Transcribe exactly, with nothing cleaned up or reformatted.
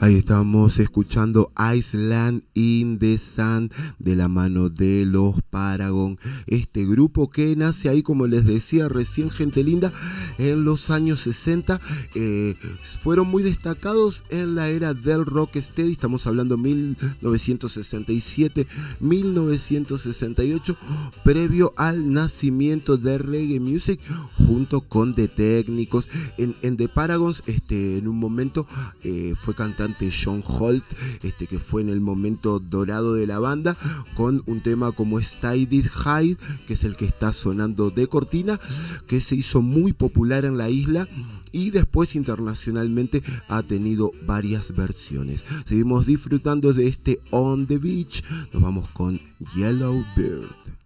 Ahí estamos escuchando Island in the Sun de la mano de los Paragon, este grupo que nace ahí, como les decía recién, gente linda, en los años sesenta. Eh, fueron muy destacados en la era del rocksteady, estamos hablando mil novecientos sesenta y siete, mil novecientos sesenta y ocho, previo al nacimiento de Reggae Music junto con The Técnicos. En, en The Paragons, este, en un momento eh, fue cantante John Holt, este, que fue en el momento dorado de la banda, con un tema como Stay Did Hide, que es el que está sonando de cortina, que se hizo muy popular en la isla y después internacionalmente ha tenido varias versiones. Seguimos disfrutando de este On the Beach, nos vamos con Yellow Bird.